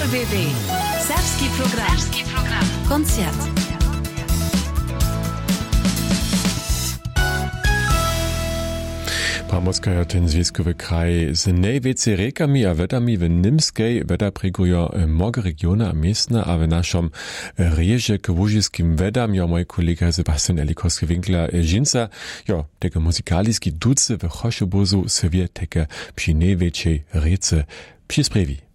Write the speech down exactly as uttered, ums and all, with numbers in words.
R W D. Serbski program. Serbski program. Koncert. Pomorska je ten związkowy kraj z najwięcej rekami a wedami w Nimskiej weda prikują mnogie regiony a miestna, a w naszym reje k łużiskim wedam ja mój kolega Sebastian Elikowski-Winkler Żinca, ja, teke muzykaliski duce w Choszobozu sobie teke przy największej rece przysprawi.